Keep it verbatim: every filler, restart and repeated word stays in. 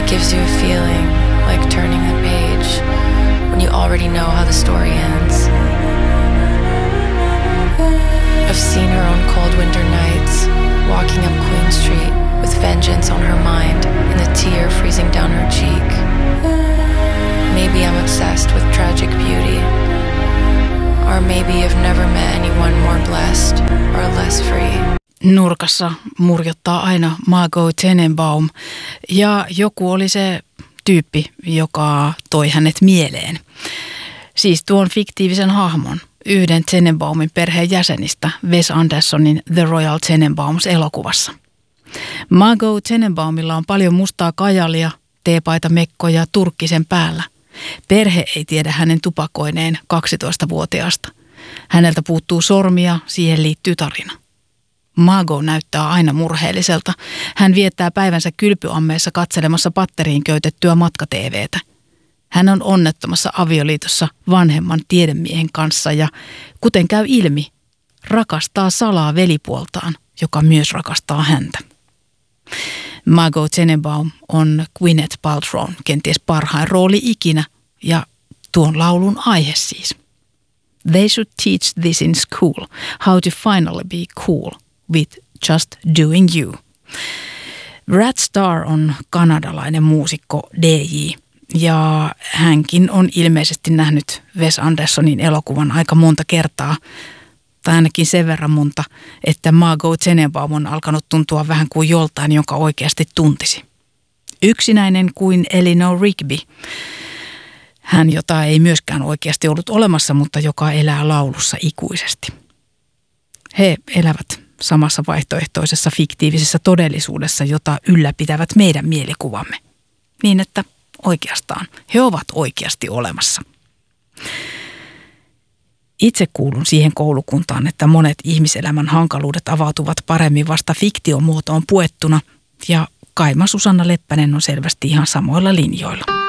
gives you a feeling like turning the page when you already know how the story ends. I've seen her on cold winter nights, walking up Queen Street with vengeance on her mind and a tear freezing down her cheek. Maybe I'm obsessed with tragic beauty, or maybe I've never met anyone more blessed or less free. Nurkassa murjottaa aina Margot Tenenbaum, ja joku oli se tyyppi, joka toi hänet mieleen. Siis tuon fiktiivisen hahmon, yhden Tenenbaumin perheen jäsenistä Wes Andersonin The Royal Tenenbaums-elokuvassa. Margot Tenenbaumilla on paljon mustaa kajalia, teepaitamekkoja turkkisen päällä. Perhe ei tiedä hänen tupakoineen kaksitoistavuotiaasta. Häneltä puuttuu sormia, siihen liittyy tarina. Margot näyttää aina murheelliselta. Hän viettää päivänsä kylpyammeessa katselemassa patteriin köytettyä matka-tv:tä. Hän on onnettomassa avioliitossa vanhemman tiedemiehen kanssa ja, kuten käy ilmi, rakastaa salaa velipuoltaan, joka myös rakastaa häntä. Margot Tenenbaum on Gwyneth Paltrown kenties parhain rooli ikinä, ja tuon laulun aihe siis. They should teach this in school, how to finally be cool with just doing you. Brad Starr on kanadalainen muusikko D J, ja hänkin on ilmeisesti nähnyt Wes Andersonin elokuvan aika monta kertaa, tai ainakin sen verran monta, että Margot Tenenbaum on alkanut tuntua vähän kuin joltain, jonka oikeasti tuntisi. Yksinäinen kuin Eleanor Rigby. Hän, jota ei myöskään oikeasti ollut olemassa, mutta joka elää laulussa ikuisesti. He elävät samassa vaihtoehtoisessa fiktiivisessä todellisuudessa, jota ylläpitävät meidän mielikuvamme. Niin, että oikeastaan he ovat oikeasti olemassa. Itse kuulun siihen koulukuntaan, että monet ihmiselämän hankaluudet avautuvat paremmin vasta fiktiomuotoon puettuna, ja Kaima Susanna Leppänen on selvästi ihan samoilla linjoilla.